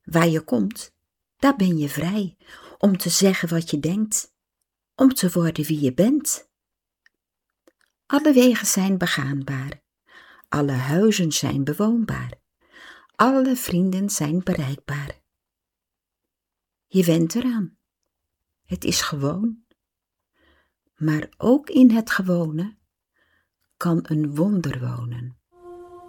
Waar je komt, daar ben je vrij om te zeggen wat je denkt, om te worden wie je bent. Alle wegen zijn begaanbaar, alle huizen zijn bewoonbaar, alle vrienden zijn bereikbaar. Je went eraan, het is gewoon. Maar ook in het gewone kan een wonder wonen.